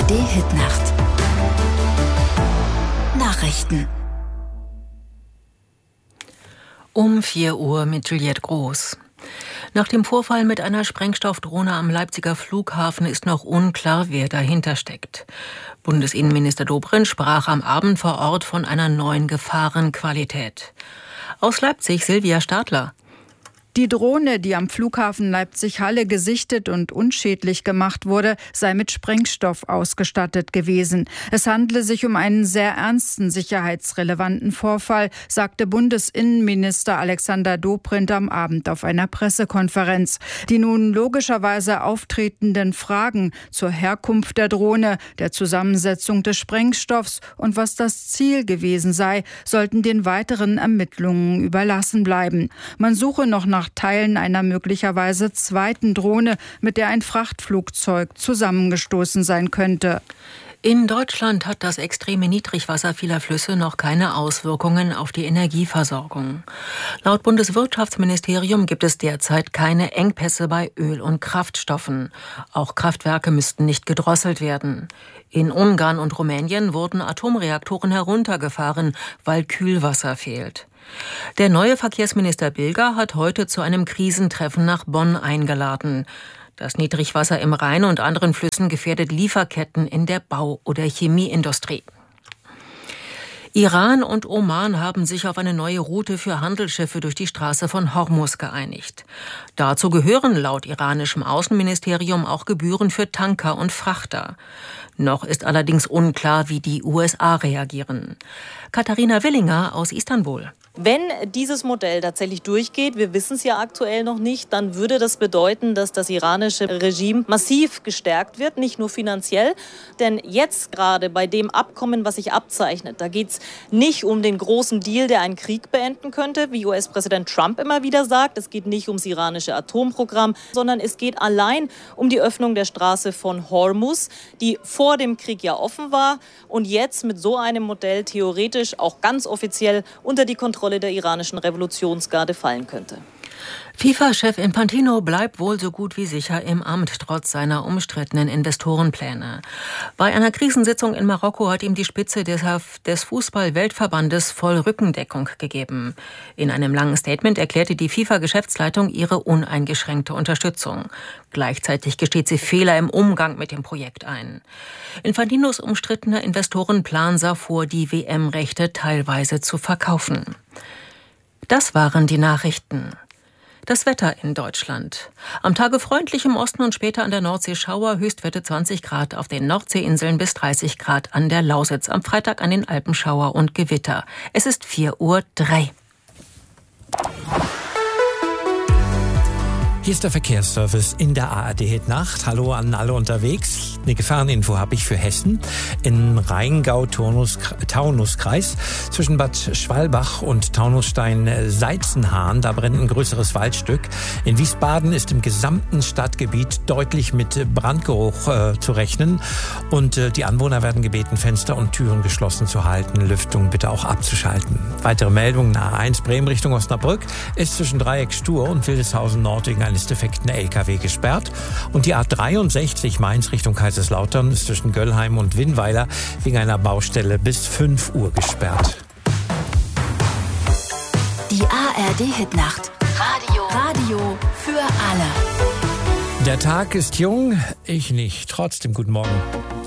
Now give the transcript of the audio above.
ARD-Hitnacht. Nachrichten. Um 4 Uhr mit Juliette Groß. Nach dem Vorfall mit einer Sprengstoffdrohne am Leipziger Flughafen ist noch unklar, wer dahinter steckt. Bundesinnenminister Dobrindt sprach am Abend vor Ort von einer neuen Gefahrenqualität. Aus Leipzig Silvia Stadler. Die Drohne, die am Flughafen Leipzig-Halle gesichtet und unschädlich gemacht wurde, sei mit Sprengstoff ausgestattet gewesen. Es handle sich um einen sehr ernsten sicherheitsrelevanten Vorfall, sagte Bundesinnenminister Alexander Dobrindt am Abend auf einer Pressekonferenz. Die nun logischerweise auftretenden Fragen zur Herkunft der Drohne, der Zusammensetzung des Sprengstoffs und was das Ziel gewesen sei, sollten den weiteren Ermittlungen überlassen bleiben. Man suche noch nach Teilen einer möglicherweise zweiten Drohne, mit der ein Frachtflugzeug zusammengestoßen sein könnte. In Deutschland hat das extreme Niedrigwasser vieler Flüsse noch keine Auswirkungen auf die Energieversorgung. Laut Bundeswirtschaftsministerium gibt es derzeit keine Engpässe bei Öl- und Kraftstoffen. Auch Kraftwerke müssten nicht gedrosselt werden. In Ungarn und Rumänien wurden Atomreaktoren heruntergefahren, weil Kühlwasser fehlt. Der neue Verkehrsminister Bilger hat heute zu einem Krisentreffen nach Bonn eingeladen. Das Niedrigwasser im Rhein und anderen Flüssen gefährdet Lieferketten in der Bau- oder Chemieindustrie. Iran und Oman haben sich auf eine neue Route für Handelsschiffe durch die Straße von Hormuz geeinigt. Dazu gehören laut iranischem Außenministerium auch Gebühren für Tanker und Frachter. Noch ist allerdings unklar, wie die USA reagieren. Katharina Willinger aus Istanbul. Wenn dieses Modell tatsächlich durchgeht, wir wissen es ja aktuell noch nicht, dann würde das bedeuten, dass das iranische Regime massiv gestärkt wird, nicht nur finanziell. Denn jetzt gerade bei dem Abkommen, was sich abzeichnet, da geht es nicht um den großen Deal, der einen Krieg beenden könnte, wie US-Präsident Trump immer wieder sagt. Es geht nicht ums iranische Atomprogramm, sondern es geht allein um die Öffnung der Straße von Hormuz, die vor dem Krieg ja offen war und jetzt mit so einem Modell theoretisch auch ganz offiziell unter die Kontrolle der iranischen Revolutionsgarde fallen könnte. FIFA-Chef Infantino bleibt wohl so gut wie sicher im Amt, trotz seiner umstrittenen Investorenpläne. Bei einer Krisensitzung in Marokko hat ihm die Spitze des Fußball-Weltverbandes voll Rückendeckung gegeben. In einem langen Statement erklärte die FIFA-Geschäftsleitung ihre uneingeschränkte Unterstützung. Gleichzeitig gesteht sie Fehler im Umgang mit dem Projekt ein. Infantinos umstrittener Investorenplan sah vor, die WM-Rechte teilweise zu verkaufen. Das waren die Nachrichten. Das Wetter in Deutschland. Am Tage freundlich im Osten und später an der Nordsee Schauer, Höchstwerte 20 Grad auf den Nordseeinseln bis 30 Grad an der Lausitz. Am Freitag an den Alpen Schauer und Gewitter. Es ist 4:03 Uhr. Hier ist der Verkehrsservice in der ARD-Hitnacht. Hallo an alle unterwegs. Eine Gefahreninfo habe ich für Hessen. In Rheingau-Taunus-Kreis zwischen Bad Schwalbach und Taunusstein-Seizenhahn. Da brennt ein größeres Waldstück. In Wiesbaden ist im gesamten Stadtgebiet deutlich mit Brandgeruch zu rechnen. Und die Anwohner werden gebeten, Fenster und Türen geschlossen zu halten. Lüftung bitte auch abzuschalten. Weitere Meldungen: A1 Bremen Richtung Osnabrück ist zwischen Dreieck Stur und Wildeshausen Nord wegen eines defekten LKW gesperrt. Und die A63 Mainz Richtung Kaiserslautern ist zwischen Göllheim und Winnweiler wegen einer Baustelle bis 5 Uhr gesperrt. Die ARD-Hitnacht. Radio für alle. Der Tag ist jung, ich nicht. Trotzdem guten Morgen.